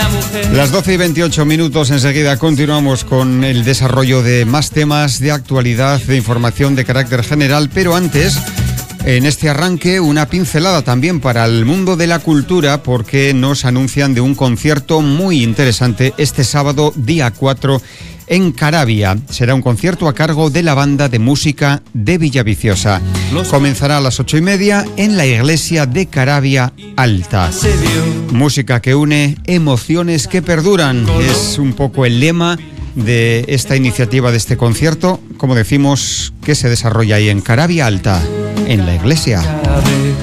Las 12:28, enseguida continuamos con el desarrollo de más temas de actualidad, de información de carácter general, pero antes, en este arranque, una pincelada también para el mundo de la cultura, porque nos anuncian de un concierto muy interesante este sábado, día 4, en Caravia. Será un concierto a cargo de la banda de música de Villaviciosa. Comenzará a las 8:30 en la iglesia de Caravia Alta. Música que une, emociones que perduran. Es un poco el lema de esta iniciativa, de este concierto, como decimos, que se desarrolla ahí en Caravia Alta, en la iglesia.